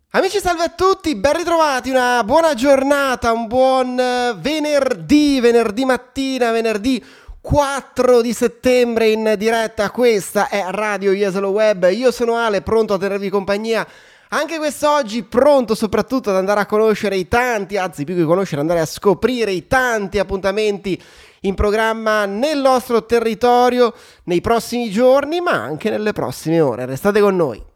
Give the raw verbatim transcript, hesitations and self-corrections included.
Amici, salve a tutti, ben ritrovati, una buona giornata, un buon eh, venerdì, venerdì mattina, venerdì quattro di settembre in diretta. Questa è Radio Jesolo Web, io sono Ale, pronto a tenervi compagnia anche quest'oggi, pronto soprattutto ad andare a conoscere i tanti, anzi più che conoscere, andare a scoprire i tanti appuntamenti in programma nel nostro territorio nei prossimi giorni, ma anche nelle prossime ore. Restate con noi.